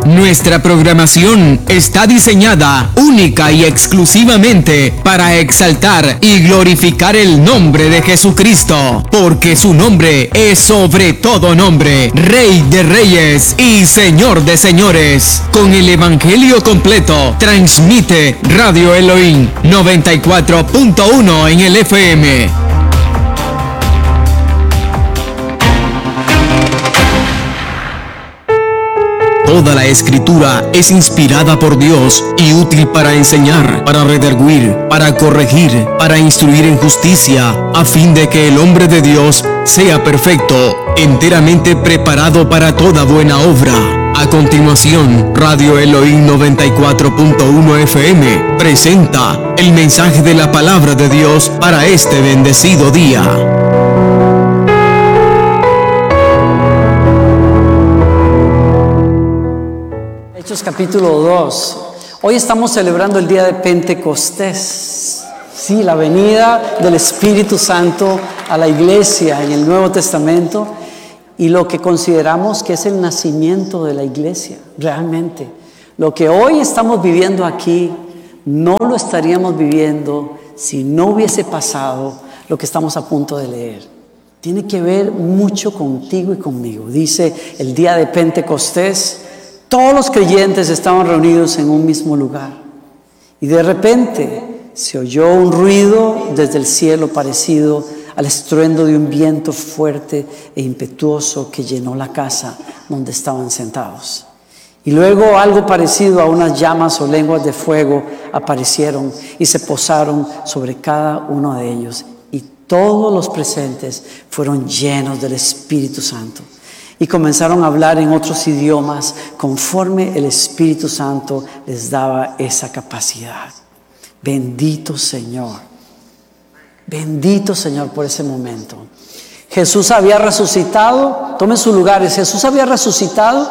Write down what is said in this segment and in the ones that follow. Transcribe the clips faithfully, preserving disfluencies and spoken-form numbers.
Nuestra programación está diseñada única y exclusivamente para exaltar y glorificar el nombre de Jesucristo, porque su nombre es sobre todo nombre, Rey de Reyes y Señor de Señores. Con el Evangelio completo, transmite Radio Elohim noventa y cuatro punto uno en el F M. Toda la Escritura es inspirada por Dios y útil para enseñar, para redarguir, para corregir, para instruir en justicia, a fin de que el hombre de Dios sea perfecto, enteramente preparado para toda buena obra. A continuación, Radio Elohim noventa y cuatro punto uno F M presenta el mensaje de la palabra de Dios para este bendecido día. Hechos capítulo dos. Hoy estamos celebrando el día de Pentecostés. Sí, la venida del Espíritu Santo a la iglesia en el Nuevo Testamento y lo que consideramos que es el nacimiento de la iglesia, realmente. Lo que hoy estamos viviendo aquí, no lo estaríamos viviendo si no hubiese pasado lo que estamos a punto de leer. Tiene que ver mucho contigo y conmigo. Dice, el día de Pentecostés, todos los creyentes estaban reunidos en un mismo lugar. Y de repente se oyó un ruido desde el cielo parecido al estruendo de un viento fuerte e impetuoso que llenó la casa donde estaban sentados. Y luego algo parecido a unas llamas o lenguas de fuego aparecieron y se posaron sobre cada uno de ellos. Y todos los presentes fueron llenos del Espíritu Santo. Y comenzaron a hablar en otros idiomas conforme el Espíritu Santo les daba esa capacidad. Bendito Señor. Bendito Señor por ese momento. Jesús había resucitado. Tomen sus lugares. Jesús había resucitado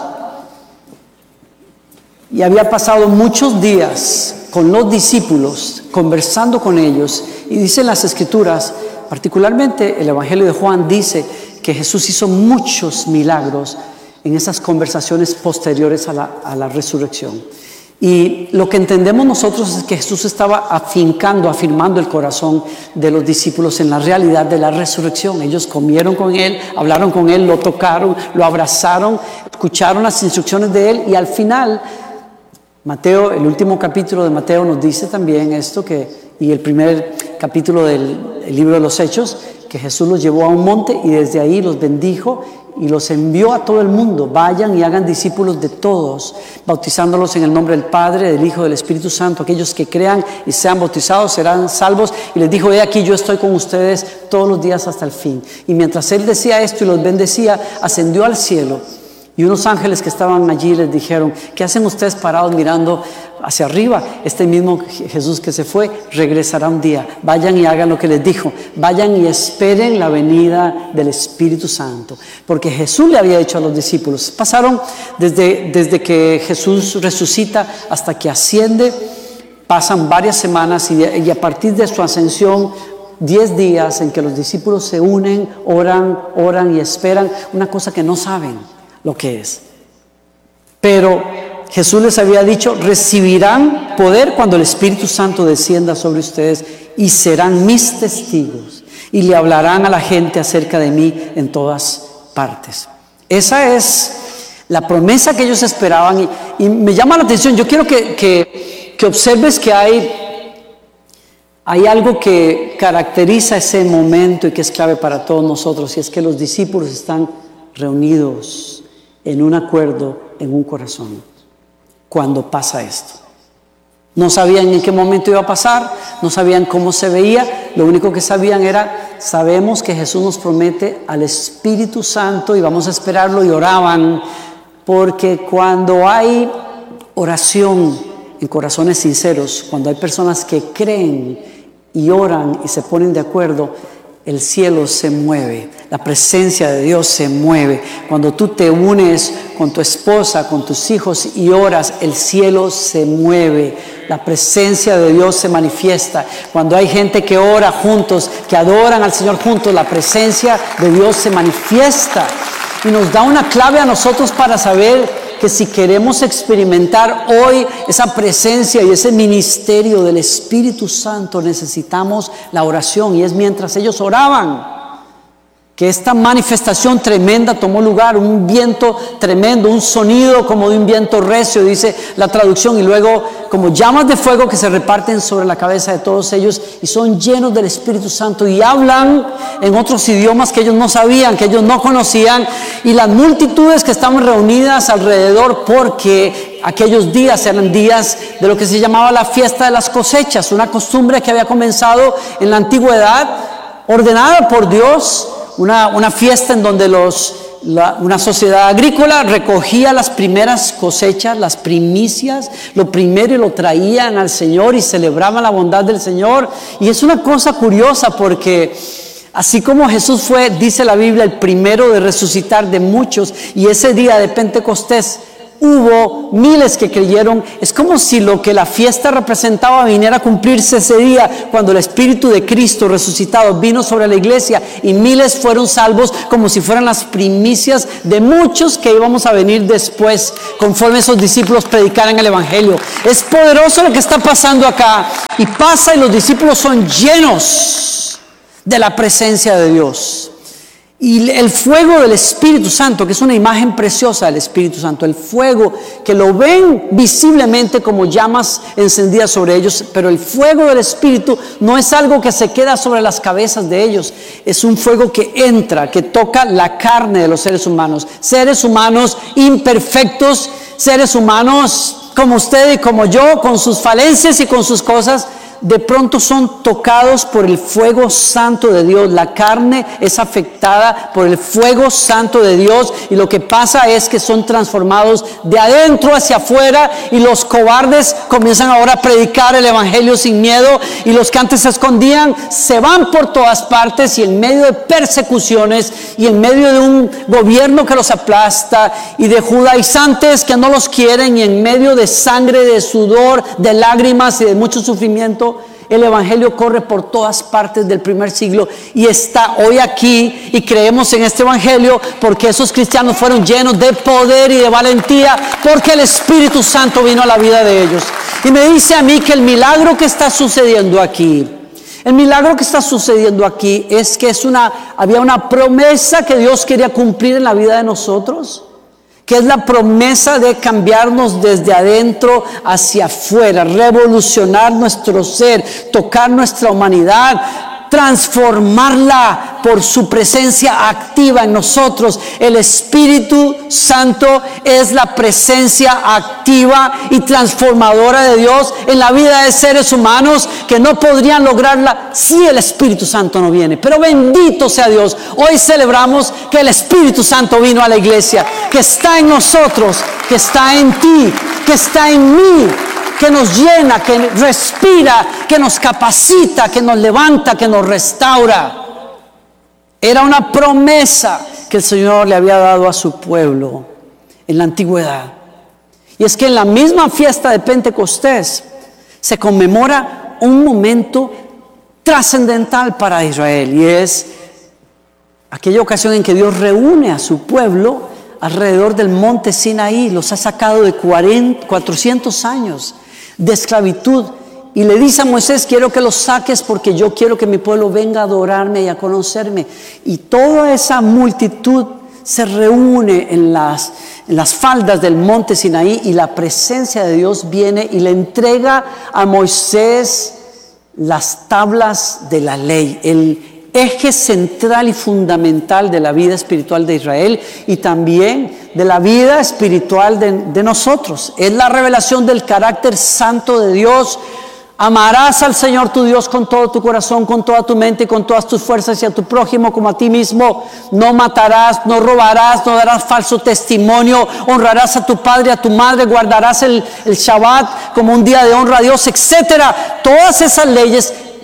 y había pasado muchos días con los discípulos, conversando con ellos. Y dicen las Escrituras, particularmente el Evangelio de Juan dice que Jesús hizo muchos milagros en esas conversaciones posteriores a la, a la resurrección. Y lo que entendemos nosotros es que Jesús estaba afincando, afirmando el corazón de los discípulos en la realidad de la resurrección. Ellos comieron con Él, hablaron con Él, lo tocaron, lo abrazaron, escucharon las instrucciones de Él y al final, Mateo, el último capítulo de Mateo nos dice también esto, que, y el primer capítulo del el libro de los Hechos, que Jesús los llevó a un monte y desde ahí los bendijo y los envió a todo el mundo. Vayan y hagan discípulos de todos, bautizándolos en el nombre del Padre, del Hijo, del Espíritu Santo. Aquellos que crean y sean bautizados serán salvos. Y les dijo, he aquí yo estoy con ustedes todos los días hasta el fin. Y mientras Él decía esto y los bendecía, ascendió al cielo. Y unos ángeles que estaban allí les dijeron, ¿qué hacen ustedes parados mirando hacia arriba? Este mismo Jesús que se fue regresará un día. Vayan y hagan lo que les dijo. Vayan y esperen la venida del Espíritu Santo. Porque Jesús le había dicho a los discípulos. Pasaron desde, desde que Jesús resucita hasta que asciende. Pasan varias semanas y, y a partir de su ascensión, diez días en que los discípulos se unen, oran, oran y esperan una cosa que no saben lo que es. Pero Jesús les había dicho, recibirán poder cuando el Espíritu Santo descienda sobre ustedes y serán mis testigos y le hablarán a la gente acerca de mí en todas partes. Esa es la promesa que ellos esperaban y, y me llama la atención. Yo quiero que, que, que observes que hay, hay algo que caracteriza ese momento y que es clave para todos nosotros, y es que los discípulos están reunidos en un acuerdo, en un corazón, cuando pasa esto. No sabían en qué momento iba a pasar, no sabían cómo se veía, lo único que sabían era, sabemos que Jesús nos promete al Espíritu Santo y vamos a esperarlo, y oraban, porque cuando hay oración en corazones sinceros, cuando hay personas que creen y oran y se ponen de acuerdo, el cielo se mueve, la presencia de Dios se mueve. Cuando tú te unes con tu esposa, con tus hijos y oras, el cielo se mueve, la presencia de Dios se manifiesta. Cuando hay gente que ora juntos, que adoran al Señor juntos, la presencia de Dios se manifiesta y nos da una clave a nosotros para saber que si queremos experimentar hoy esa presencia y ese ministerio del Espíritu Santo, necesitamos la oración. Y es mientras ellos oraban que esta manifestación tremenda tomó lugar, un viento tremendo, un sonido como de un viento recio, dice la traducción, y luego como llamas de fuego que se reparten sobre la cabeza de todos ellos y son llenos del Espíritu Santo y hablan en otros idiomas que ellos no sabían, que ellos no conocían, y las multitudes que estaban reunidas alrededor, porque aquellos días eran días de lo que se llamaba la fiesta de las cosechas, una costumbre que había comenzado en la antigüedad, ordenada por Dios. Una, una fiesta en donde los, la, una sociedad agrícola recogía las primeras cosechas, las primicias, lo primero, y lo traían al Señor y celebraban la bondad del Señor. Y es una cosa curiosa porque así como Jesús fue, dice la Biblia, el primero de resucitar de muchos, y ese día de Pentecostés hubo miles que creyeron, es como si lo que la fiesta representaba viniera a cumplirse ese día cuando el Espíritu de Cristo resucitado vino sobre la iglesia y miles fueron salvos, como si fueran las primicias de muchos que íbamos a venir después, conforme esos discípulos predicaran el Evangelio. Es poderoso lo que está pasando acá, y pasa y los discípulos son llenos de la presencia de Dios. Y el fuego del Espíritu Santo, que es una imagen preciosa del Espíritu Santo, el fuego que lo ven visiblemente como llamas encendidas sobre ellos, pero el fuego del Espíritu no es algo que se queda sobre las cabezas de ellos, es un fuego que entra, que toca la carne de los seres humanos, seres humanos imperfectos, seres humanos como usted y como yo, con sus falencias y con sus cosas. De pronto son tocados por el fuego santo de Dios. La carne es afectada por el fuego santo de Dios, y lo que pasa es que son transformados de adentro hacia afuera, y los cobardes comienzan ahora a predicar el Evangelio sin miedo, y los que antes se escondían se van por todas partes, y en medio de persecuciones y en medio de un gobierno que los aplasta y de judaizantes que no los quieren, y en medio de sangre, de sudor, de lágrimas y de mucho sufrimiento, el Evangelio corre por todas partes del primer siglo y está hoy aquí, y creemos en este Evangelio porque esos cristianos fueron llenos de poder y de valentía, porque el Espíritu Santo vino a la vida de ellos. Y me dice a mí que el milagro que está sucediendo aquí, el milagro que está sucediendo aquí es que es una, había una promesa que Dios quería cumplir en la vida de nosotros, que es la promesa de cambiarnos desde adentro hacia afuera, revolucionar nuestro ser, tocar nuestra humanidad, transformarla por su presencia activa en nosotros. El Espíritu Santo es la presencia activa y transformadora de Dios en la vida de seres humanos que no podrían lograrla si el Espíritu Santo no viene. Pero bendito sea Dios, hoy celebramos que el Espíritu Santo vino a la iglesia, que está en nosotros, que está en ti, que está en mí, que nos llena, que respira, que nos capacita, que nos levanta, que nos restaura. Era una promesa que el Señor le había dado a su pueblo en la antigüedad. Y es que en la misma fiesta de Pentecostés se conmemora un momento trascendental para Israel, y es aquella ocasión en que Dios reúne a su pueblo alrededor del monte Sinaí. Los ha sacado de cuarenta, cuatrocientos años de esclavitud, y le dice a Moisés: quiero que los saques porque yo quiero que mi pueblo venga a adorarme y a conocerme. Y toda esa multitud se reúne en las, en las faldas del monte Sinaí, y la presencia de Dios viene y le entrega a Moisés las tablas de la ley, el eje central y fundamental de la vida espiritual de Israel y también de la vida espiritual de, de nosotros. Es la revelación del carácter santo de Dios. Amarás al Señor tu Dios con todo tu corazón, con toda tu mente y con todas tus fuerzas, y a tu prójimo como a ti mismo. No matarás, no robarás, no darás falso testimonio, honrarás a tu padre y a tu madre, guardarás el, el Shabbat como un día de honra a Dios, etcétera. Todas esas leyes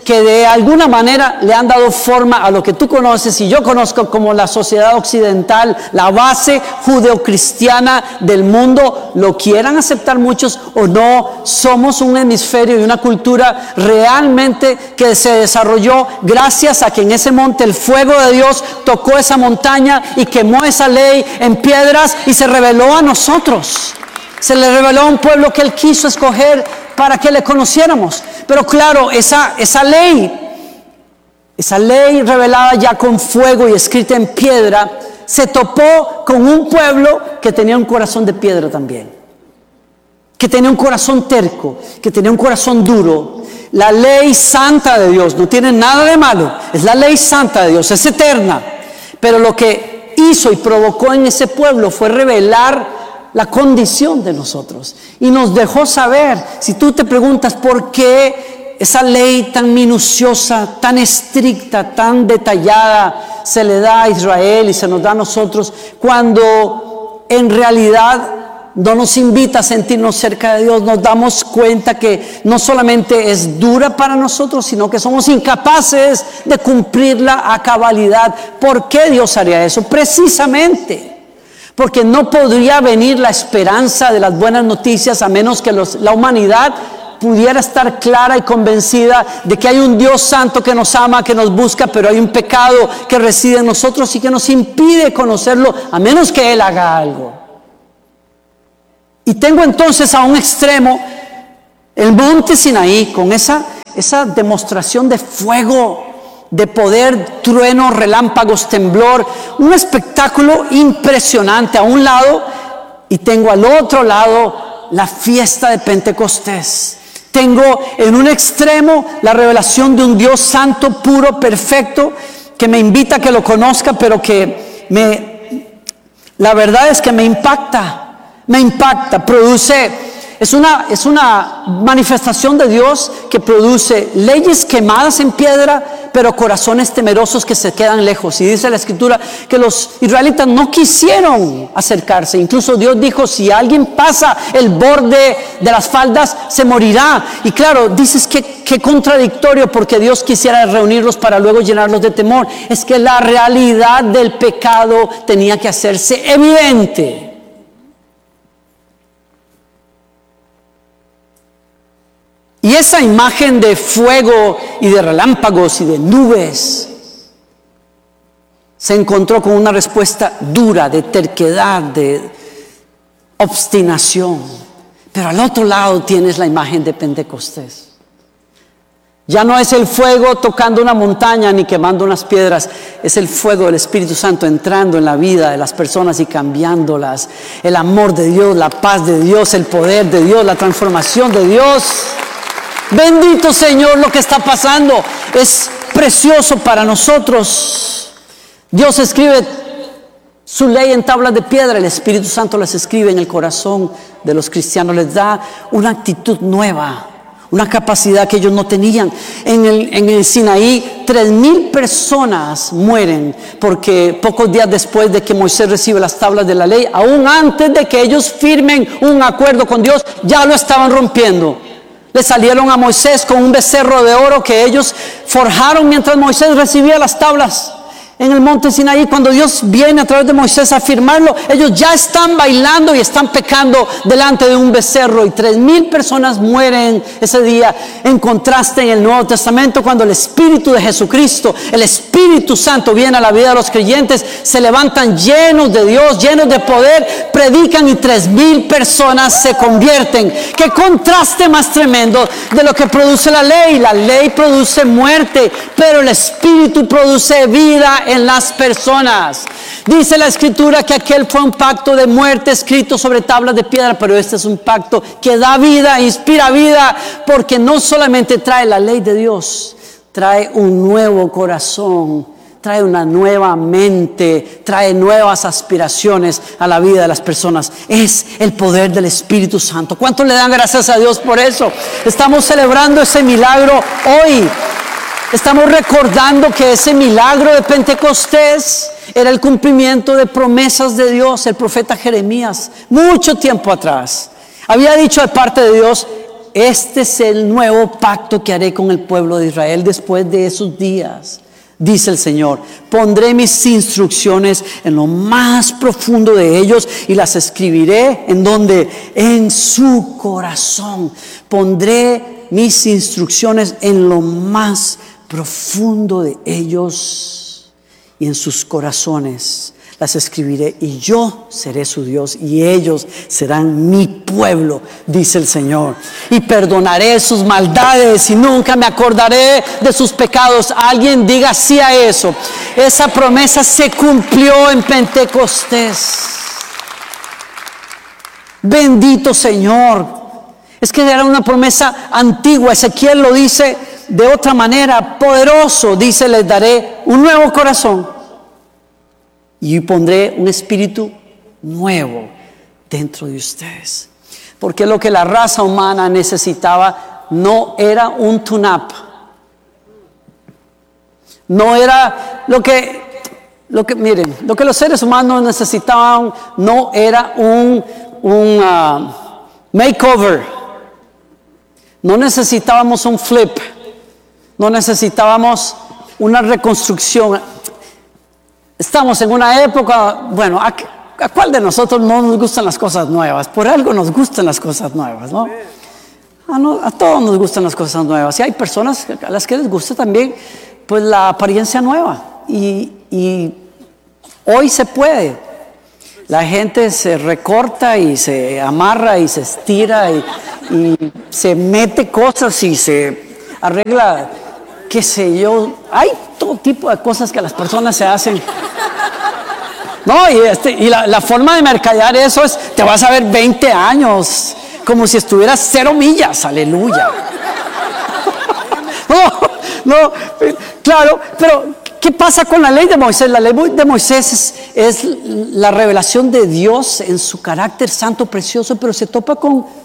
que de alguna manera le han dado forma a lo que tú conoces y yo conozco como la sociedad occidental, la base judeocristiana del mundo, lo quieran aceptar muchos o no, somos un hemisferio y una cultura realmente que se desarrolló gracias a que en ese monte el fuego de Dios tocó esa montaña y quemó esa ley en piedras y se reveló a nosotros. Se le reveló a un pueblo que Él quiso escoger para que le conociéramos. Pero claro, esa, esa ley, esa ley revelada ya con fuego y escrita en piedra, se topó con un pueblo que tenía un corazón de piedra también. Que tenía un corazón terco, que tenía un corazón duro. La ley santa de Dios no tiene nada de malo. Es la ley santa de Dios, es eterna. Pero lo que hizo y provocó en ese pueblo fue revelar la condición de nosotros y nos dejó saber. Si tú te preguntas por qué esa ley tan minuciosa, tan estricta, tan detallada se le da a Israel y se nos da a nosotros, cuando en realidad no nos invita a sentirnos cerca de Dios, nos damos cuenta que no solamente es dura para nosotros, sino que somos incapaces de cumplirla a cabalidad. ¿Por qué Dios haría eso? Precisamente porque no podría venir la esperanza de las buenas noticias a menos que los, la humanidad pudiera estar clara y convencida de que hay un Dios santo que nos ama, que nos busca, pero hay un pecado que reside en nosotros y que nos impide conocerlo a menos que Él haga algo. Y tengo entonces a un extremo el monte Sinaí con esa, esa demostración de fuego, de poder, trueno, relámpagos, temblor, un espectáculo impresionante a un lado, y tengo al otro lado la fiesta de Pentecostés. Tengo en un extremo la revelación de un Dios santo, puro, perfecto, que me invita a que lo conozca, pero que me, la verdad es que me impacta, me impacta, produce... Es una, es una manifestación de Dios que produce leyes quemadas en piedra, pero corazones temerosos que se quedan lejos. Y dice la Escritura que los israelitas no quisieron acercarse. Incluso Dios dijo, si alguien pasa el borde de las faldas, se morirá. Y claro, dices que, que contradictorio, porque Dios quisiera reunirlos para luego llenarlos de temor. Es que la realidad del pecado tenía que hacerse evidente. Y esa imagen de fuego y de relámpagos y de nubes se encontró con una respuesta dura, de terquedad, de obstinación. Pero al otro lado tienes la imagen de Pentecostés. Ya no es el fuego tocando una montaña ni quemando unas piedras, es el fuego del Espíritu Santo entrando en la vida de las personas y cambiándolas. El amor de Dios, la paz de Dios, el poder de Dios, la transformación de Dios. Bendito Señor, lo que está pasando es precioso para nosotros. Dios escribe su ley en tablas de piedra, el Espíritu Santo las escribe en el corazón de los cristianos, les da una actitud nueva, una capacidad que ellos no tenían. En el, en el Sinaí, tres mil personas mueren porque pocos días después de que Moisés recibe las tablas de la ley, aún antes de que ellos firmen un acuerdo con Dios, ya lo estaban rompiendo. Le salieron a Moisés con un becerro de oro que ellos forjaron mientras Moisés recibía las tablas en el monte Sinaí. Cuando Dios viene a través de Moisés a firmarlo, ellos ya están bailando y están pecando delante de un becerro, y tres mil personas mueren ese día. En contraste, en el Nuevo Testamento, cuando el Espíritu de Jesucristo, el Espíritu Santo, viene a la vida de los creyentes, se levantan llenos de Dios, llenos de poder, predican y tres mil personas se convierten. Qué contraste más tremendo de lo que produce la ley. La ley produce muerte, pero el Espíritu produce vida en las personas. Dice la Escritura que aquel fue un pacto de muerte escrito sobre tablas de piedra, pero este es un pacto que da vida, inspira vida, porque no solamente trae la ley de Dios, trae un nuevo corazón, trae una nueva mente, trae nuevas aspiraciones a la vida de las personas. Es el poder del Espíritu Santo. ¿Cuántos le dan gracias a Dios por eso? Estamos celebrando ese milagro hoy. Estamos recordando que ese milagro de Pentecostés era el cumplimiento de promesas de Dios. El profeta Jeremías, mucho tiempo atrás, había dicho de parte de Dios: este es el nuevo pacto que haré con el pueblo de Israel después de esos días. Dice el Señor, pondré mis instrucciones en lo más profundo de ellos y las escribiré en donde, en su corazón. Pondré mis instrucciones en lo más profundo de ellos y en sus corazones las escribiré, y yo seré su Dios y ellos serán mi pueblo, dice el Señor. Y perdonaré sus maldades y nunca me acordaré de sus pecados. Alguien diga sí a eso. Esa promesa se cumplió en Pentecostés. Bendito Señor. Es que era una promesa antigua. Ezequiel lo dice de otra manera. Poderoso, dice, les daré un nuevo corazón y pondré un espíritu nuevo dentro de ustedes. Porque lo que la raza humana necesitaba no era un tune-up. No era lo que, lo que, miren, lo que los seres humanos necesitaban no era un, un uh, makeover. No necesitábamos un flip. No necesitábamos una reconstrucción. Estamos en una época, bueno, ¿a, ¿a cuál de nosotros no nos gustan las cosas nuevas? Por algo nos gustan las cosas nuevas, ¿no? A, no, a todos nos gustan las cosas nuevas. Y hay personas a las que les gusta también, pues, la apariencia nueva. Y, y hoy se puede. La gente se recorta y se amarra y se estira y, y se mete cosas y se arregla, qué sé yo. Hay todo tipo de cosas que las personas se hacen. No, y, este, y la, la forma de mercadear eso es, te vas a ver veinte años, como si estuvieras cero millas, aleluya. No, no, claro, pero ¿qué pasa con la ley de Moisés? La ley de Moisés es, es la revelación de Dios en su carácter santo, precioso, pero se topa con